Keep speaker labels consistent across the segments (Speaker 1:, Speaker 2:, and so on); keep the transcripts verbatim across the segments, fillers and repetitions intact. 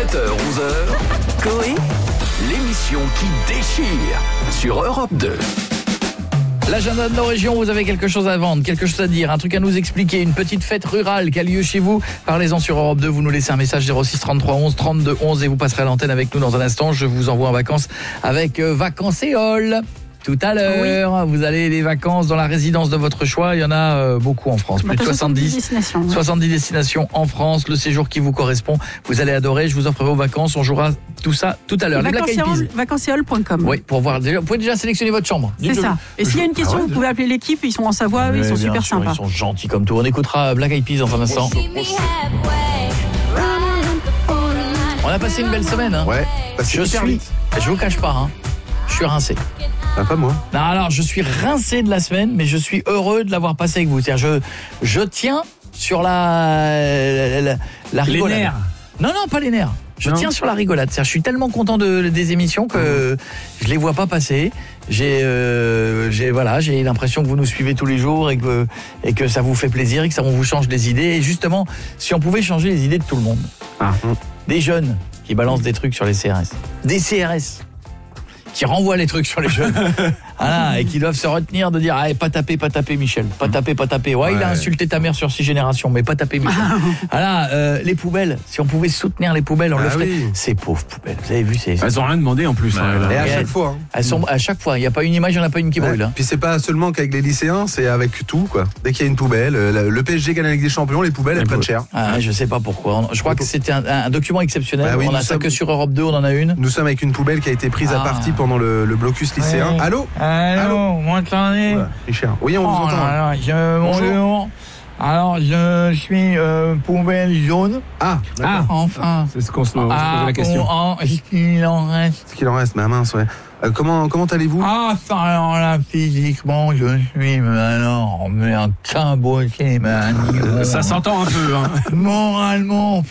Speaker 1: sept heures onze heures,
Speaker 2: Coé,
Speaker 1: l'émission qui déchire sur Europe deux.
Speaker 3: L'agenda de nos régions, vous avez quelque chose à vendre, quelque chose à dire, un truc à nous expliquer, une petite fête rurale qui a lieu chez vous. Parlez-en sur Europe deux, vous nous laissez un message zéro six trente-trois onze trente-deux onze et vous passerez à l'antenne avec nous dans un instant. Je vous envoie en vacances avec euh, Vacancéole. Tout à l'heure, oui. Vous allez les vacances dans la résidence de votre choix. Il y en a euh, beaucoup en France, plus de soixante-dix
Speaker 4: destinations.
Speaker 3: soixante-dix destinations en France. Le séjour qui vous correspond, vous allez adorer. Je vous offre vos vacances. On jouera tout ça tout à l'heure. Les Black Eyed Peas.
Speaker 4: Vacancéole point com.
Speaker 3: Oui, pour voir. Déjà, vous pouvez déjà sélectionner votre chambre.
Speaker 4: C'est ça. Et s'il y a une question, ah ouais, vous pouvez appeler l'équipe. Ils sont en Savoie. Oui, ils sont super
Speaker 3: sûr,
Speaker 4: sympas.
Speaker 3: Ils sont gentils comme tout. On écoutera Black Eyed Peas dans un instant. On a passé une belle semaine. Hein.
Speaker 5: Ouais.
Speaker 3: Je suis. Je vous cache pas. Hein. Je suis rincé.
Speaker 5: Ah, pas moi.
Speaker 3: Non, alors je suis rincé de la semaine, mais je suis heureux de l'avoir passé avec vous. C'est-à-dire, je, je tiens sur la, la, la rigolade.
Speaker 6: Les nerfs.
Speaker 3: Non, non, pas les nerfs. Je
Speaker 6: non.
Speaker 3: tiens sur la rigolade. C'est-à-dire, je suis tellement content de, des émissions que je les vois pas passer. J'ai, euh, j'ai, voilà, j'ai l'impression que vous nous suivez tous les jours et que, et que ça vous fait plaisir et que ça vous change les idées. Et justement, si on pouvait changer les idées de tout le monde.
Speaker 6: Ah.
Speaker 3: Des jeunes qui balancent des trucs sur les C R S. Des C R S qui renvoient les trucs sur les jeunes. Voilà, et qui doivent se retenir de dire ah, pas taper, pas taper Michel, pas taper, pas taper. Ouais, ouais, il a insulté ta mère sur six générations, mais pas taper Michel. Voilà, euh, les poubelles, si on pouvait soutenir les poubelles, on ah le ferait. Oui. Ces pauvres poubelles, vous avez vu, c'est
Speaker 6: elles ont rien demandé en plus.
Speaker 5: Bah, hein, et à chaque elles, fois. Hein.
Speaker 3: Elles sont à chaque fois, il y a pas une image, il y en a pas une qui brûle.
Speaker 5: Ouais. Hein. Puis c'est pas seulement qu'avec les lycéens, c'est avec tout quoi. Dès qu'il y a une poubelle, le P S G gagne avec des champions, les poubelles elles prennent cher.
Speaker 3: Ah, je sais pas pourquoi. Je crois que c'était un, un document exceptionnel. Bah oui, on a ça sommes... que sur Europe deux, on en a une.
Speaker 5: Nous sommes avec une poubelle qui a été prise ah. à partie pendant le, le blocus lycéen. Ouais. Allô
Speaker 3: Allô, Allô m'entendez
Speaker 5: voilà, Richard. Oui, on oh vous entend.
Speaker 3: Là là, je, bonjour. Alors, je suis euh, poubelle jaune.
Speaker 5: Ah,
Speaker 3: ah enfin.
Speaker 6: C'est ce qu'on se pose
Speaker 3: ah,
Speaker 6: la question.
Speaker 3: Oh, est-ce qu'il en reste
Speaker 5: Est-ce qu'il en reste, ma mince, ouais. Euh, comment comment allez-vous?
Speaker 3: Ah, ça, alors là, physiquement, je suis, mais alors, mais un cabotier, man.
Speaker 6: Ça s'entend un peu, hein.
Speaker 3: Moralement,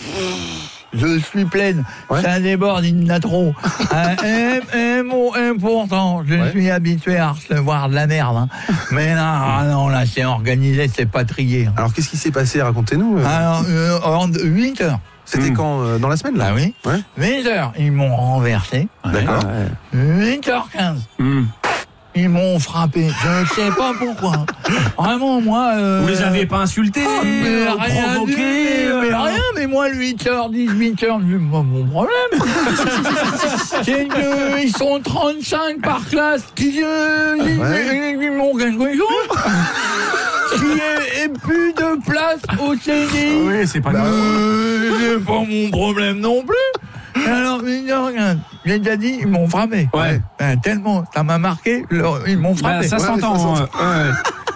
Speaker 3: je suis pleine, ouais. Ça déborde, il y en a trop. Un M mot important, je ouais. suis habitué à recevoir de la merde. Hein. Mais là, ah non, là, c'est organisé, c'est pas trié. Hein.
Speaker 5: Alors, qu'est-ce qui s'est passé? Racontez-nous. Euh...
Speaker 3: Alors, euh, en huit heures.
Speaker 5: C'était mmh. quand euh, dans la semaine, là?
Speaker 3: Ah oui.
Speaker 5: Ouais.
Speaker 3: huit heures, ils m'ont renversé.
Speaker 5: D'accord.
Speaker 3: huit heures quinze. Mmh. Ils m'ont frappé, je ne sais pas pourquoi. Vraiment, moi... Euh...
Speaker 6: Vous les aviez pas insultés,
Speaker 3: oh, mais euh, rien provoqués dit, euh... mais rien, mais moi, le huit heures, dix-huit heures, c'est pas mon problème. C'est que, ils sont trente-cinq par classe, qui euh, ouais. ils m'ont quelque chose. Qu'il n'y ait plus de place au C D I.
Speaker 6: Oui, c'est pas grave.
Speaker 3: Euh, c'est pas mon problème non plus. Alors, regarde, j'ai déjà dit, ils m'ont frappé.
Speaker 6: Ouais.
Speaker 3: Ben, tellement, ça m'a marqué, leur, ils m'ont frappé.
Speaker 6: Ben, ça
Speaker 3: ouais,
Speaker 6: s'entend. Ça ouais.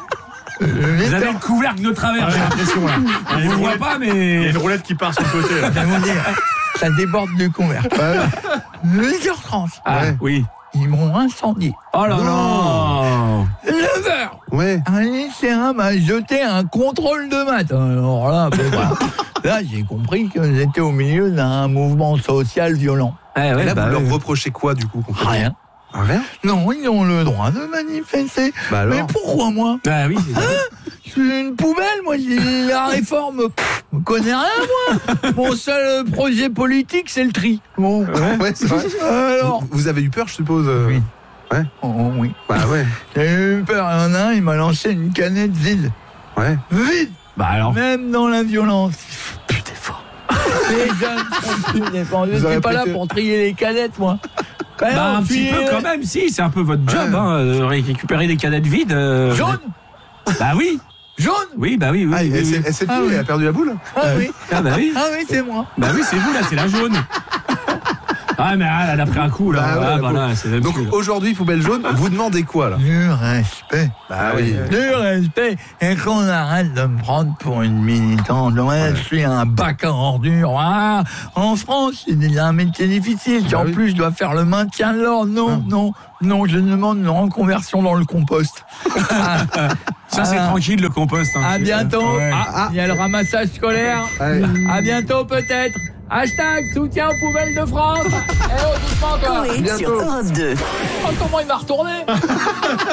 Speaker 6: Euh, vous avez le couvercle de travers, j'ai l'impression. Là. On ne voit pas, mais... Il y a une roulette qui part sur le côté. Là.
Speaker 3: Ça déborde du couvercle. huit heures trente.
Speaker 6: Ah, ouais. Oui.
Speaker 3: Ils m'ont incendié.
Speaker 6: Oh là là.
Speaker 3: neuf heures.
Speaker 5: Ouais.
Speaker 3: Un lycéen m'a jeté un contrôle de maths. Alors là, ben, voilà. Là, j'ai compris que j'étais au milieu d'un mouvement social violent.
Speaker 5: Eh ouais, Et là, bah vous ouais. leur reprochez quoi, du coup?
Speaker 3: Rien.
Speaker 5: Rien?
Speaker 3: Non, ils ont le droit de manifester.
Speaker 5: Bah alors.
Speaker 3: Mais pourquoi moi?
Speaker 6: Bah oui.
Speaker 3: Hein? Je suis une poubelle, moi. La réforme, je ne connais rien, moi. Mon seul projet politique, c'est le tri. Bon.
Speaker 5: Ouais, ouais c'est vrai. Alors. Vous, vous avez eu peur, je suppose?
Speaker 3: Oui.
Speaker 5: Ouais.
Speaker 3: Oh, oui.
Speaker 5: Bah ouais.
Speaker 3: J'ai eu peur. Il y en a un, il m'a lancé une canette vide.
Speaker 5: Ouais.
Speaker 3: Vide.
Speaker 6: Bah alors.
Speaker 3: Même dans la violence. Putain, fort. Les jeunes sont plus défendus. Je ne suis pas là pour trier les canettes, moi.
Speaker 6: Bah, bah un petit peu quand même, si, c'est un peu votre job, ouais. hein, de récupérer des canettes vides. Euh...
Speaker 3: Jaune.
Speaker 6: Bah oui.
Speaker 3: Jaune.
Speaker 6: Oui, bah oui, oui.
Speaker 5: Ah,
Speaker 6: oui,
Speaker 5: elle,
Speaker 6: oui.
Speaker 5: Elle, elle,
Speaker 3: ah,
Speaker 5: elle
Speaker 3: oui.
Speaker 5: a perdu la boule.
Speaker 3: Ah oui.
Speaker 6: Ah bah oui.
Speaker 3: Ah oui, c'est moi.
Speaker 6: Bah oui, c'est vous là, c'est la jaune. Ah mais elle a pris un coup là.
Speaker 5: Bah, ouais,
Speaker 6: ah, bah, là c'est
Speaker 5: donc plus, aujourd'hui, poubelle jaune, vous demandez quoi là?
Speaker 3: Du respect.
Speaker 5: Bah oui.
Speaker 3: Du respect. Et qu'on arrête de me prendre pour une militante. Ouais, ouais. Je suis un bac à ordures. Ah, en France, c'est un métier difficile. Bah en oui. plus, je dois faire le maintien de l'ordre. Non, ah. non, non, je demande une reconversion dans le compost.
Speaker 6: Ah. Ça c'est ah. tranquille le compost. Hein,
Speaker 3: à bientôt.
Speaker 6: Ouais.
Speaker 3: Ah, il y a le ramassage scolaire. Ouais. À bientôt peut-être. Hashtag soutien aux poubelles de France. Eh oh, doucement toi.
Speaker 2: Coé sur Europe deux.
Speaker 3: Oh, comment il m'a retourné.